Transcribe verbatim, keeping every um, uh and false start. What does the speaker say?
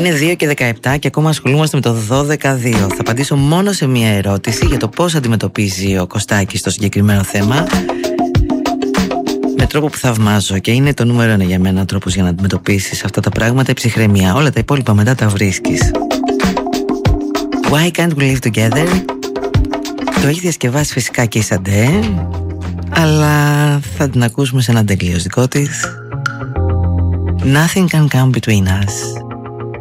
Είναι δύο και δεκαεπτά και ακόμα ασχολούμαστε με το δώδεκα δύο. Θα απαντήσω μόνο σε μία ερώτηση για το πώς αντιμετωπίζει ο Κωστάκης το συγκεκριμένο θέμα, με τρόπο που θαυμάζω, και είναι το νούμερο ένα για μένα τρόπος για να αντιμετωπίσεις αυτά τα πράγματα, η ψυχραιμία. Όλα τα υπόλοιπα μετά τα βρίσκεις. Why can't we live together? Το έχει διασκευάσει φυσικά και η Σαντέ, αλλά θα την ακούσουμε σε ένα τελείως δικό της. Nothing can come between us.